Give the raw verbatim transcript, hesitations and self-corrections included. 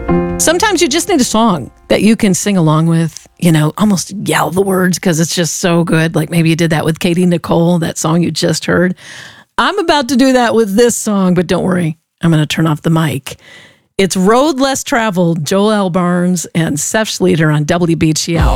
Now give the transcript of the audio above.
Sometimes you just need a song that you can sing along with, you know, almost yell the words because it's just so good. Like maybe you did that with Katie Nicole, that song you just heard. I'm about to do that with this song, but don't worry. I'm going to turn off the mic. It's Road Less Traveled, Joel L. Barnes and Seth Schleter on W B G L.